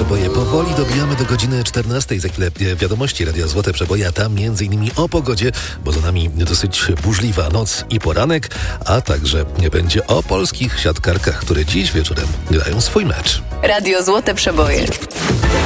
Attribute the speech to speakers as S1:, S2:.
S1: Przeboje. Powoli dobijamy do godziny 14. Za chwilę wiadomości Radia Złote Przeboje, a tam m.in. o pogodzie, bo za nami dosyć burzliwa noc i poranek, a także będzie o polskich siatkarkach, które dziś wieczorem grają swój mecz.
S2: Radio Złote Przeboje.